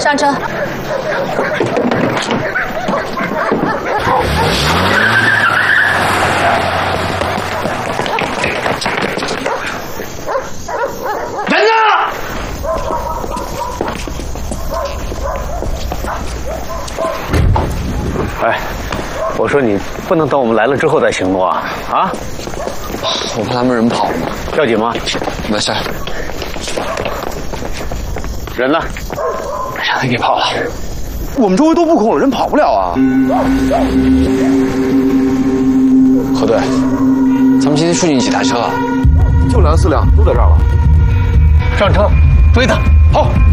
上车。 人呢？ 哎，我说你不能等我们来了之后再行动啊！啊！ 我怕他们人跑了。 要紧吗？ 没事。 人呢？ 让他给跑了。我们周围都布控了，人跑不了啊。何队，咱们今天出去几台车啊？就2、4辆，都在这儿了。 上车，追他！ 好。